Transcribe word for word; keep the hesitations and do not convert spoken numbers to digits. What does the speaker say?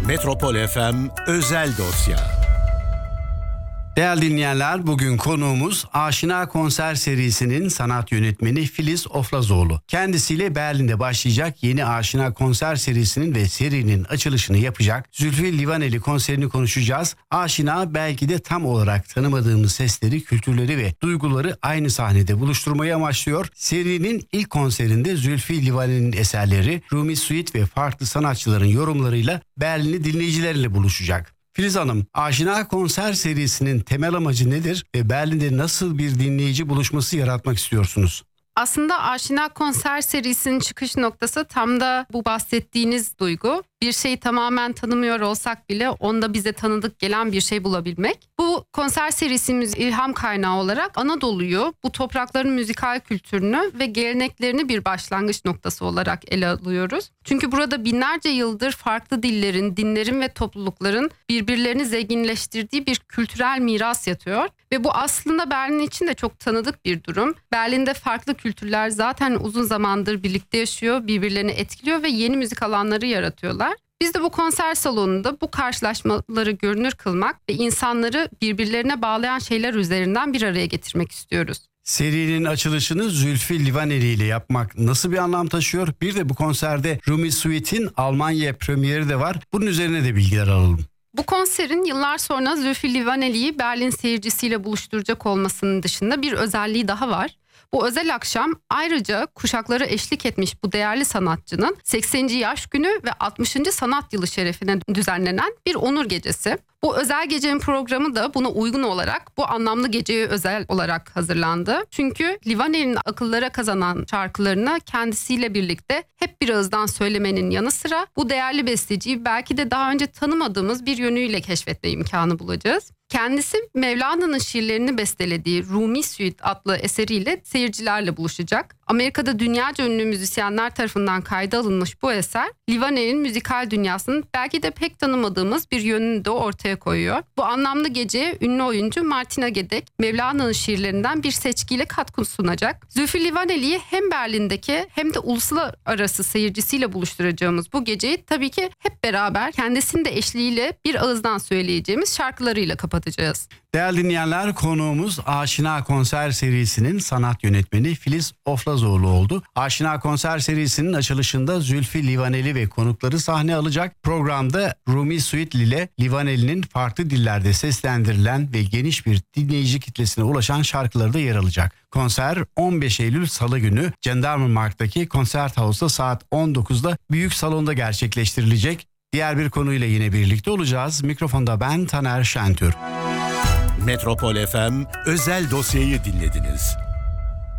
Metropol F M Özel Dosya. Değerli dinleyenler, bugün konuğumuz Aşina Konser serisinin sanat yönetmeni Filiz Oflazoğlu. Kendisiyle Berlin'de başlayacak yeni Aşina Konser serisinin ve serinin açılışını yapacak Zülfü Livaneli konserini konuşacağız. Aşina belki de tam olarak tanımadığımız sesleri, kültürleri ve duyguları aynı sahnede buluşturmayı amaçlıyor. Serinin ilk konserinde Zülfü Livaneli'nin eserleri, Rumi Suite ve farklı sanatçıların yorumlarıyla Berlinli dinleyicilerle buluşacak. Filiz Hanım, Aşina Konser serisinin temel amacı nedir ve Berlin'de nasıl bir dinleyici buluşması yaratmak istiyorsunuz? Aslında Aşina Konser serisinin çıkış noktası tam da bu bahsettiğiniz duygu. Bir şeyi tamamen tanımıyor olsak bile onda bize tanıdık gelen bir şey bulabilmek. Bu konser serisimiz ilham kaynağı olarak Anadolu'yu, bu toprakların müzikal kültürünü ve geleneklerini bir başlangıç noktası olarak ele alıyoruz. Çünkü burada binlerce yıldır farklı dillerin, dinlerin ve toplulukların birbirlerini zenginleştirdiği bir kültürel miras yatıyor. Ve bu aslında Berlin için de çok tanıdık bir durum. Berlin'de farklı kültürler zaten uzun zamandır birlikte yaşıyor, birbirlerini etkiliyor ve yeni müzik alanları yaratıyorlar. Biz de bu konser salonunda bu karşılaşmaları görünür kılmak ve insanları birbirlerine bağlayan şeyler üzerinden bir araya getirmek istiyoruz. Serinin açılışını Zülfü Livaneli ile yapmak nasıl bir anlam taşıyor? Bir de bu konserde Rumi Suite'in Almanya premieri de var. Bunun üzerine de bilgiler alalım. Bu konserin yıllar sonra Zülfü Livaneli'yi Berlin seyircisiyle buluşturacak olmasının dışında bir özelliği daha var. Bu özel akşam ayrıca kuşaklara eşlik etmiş bu değerli sanatçının sekseninci yaş günü ve altmışıncı sanat yılı şerefine düzenlenen bir onur gecesi. Bu özel gecenin programı da buna uygun olarak bu anlamlı geceye özel olarak hazırlandı. Çünkü Livaneli'nin akıllara kazanan şarkılarını kendisiyle birlikte hep bir ağızdan söylemenin yanı sıra bu değerli besteciyi belki de daha önce tanımadığımız bir yönüyle keşfetme imkanı bulacağız. Kendisi Mevlana'nın şiirlerini bestelediği Rumi Suite adlı eseriyle seyircilerle buluşacak. Amerika'da dünyaca ünlü müzisyenler tarafından kayda alınmış bu eser, Livaneli'nin müzikal dünyasının belki de pek tanımadığımız bir yönünü de ortaya koyuyor. Bu anlamlı geceye ünlü oyuncu Martina Gedeck, Mevlana'nın şiirlerinden bir seçkiyle katkı sunacak. Zülfü Livaneli'yi hem Berlin'deki hem de uluslararası seyircisiyle buluşturacağımız bu geceyi tabii ki hep beraber kendisinin de eşliğiyle bir ağızdan söyleyeceğimiz şarkılarıyla kapatacağız. Değerli dinleyenler, konuğumuz Aşina Konser serisinin sanat yönetmeni Filiz Oflazoğlu oldu. Aşina Konser serisinin açılışında Zülfü Livaneli ve konukları sahne alacak. Programda Rumi Suite ile Livaneli'nin farklı dillerde seslendirilen ve geniş bir dinleyici kitlesine ulaşan şarkıları da yer alacak. Konser on beş Eylül Salı günü Gendarmenmarkt'taki Konzerthaus'ta saat on dokuzda büyük salonda gerçekleştirilecek. Diğer bir konuyla yine birlikte olacağız. Mikrofonda ben Taner Şentür. Metropol F M Özel Dosya'yı dinlediniz.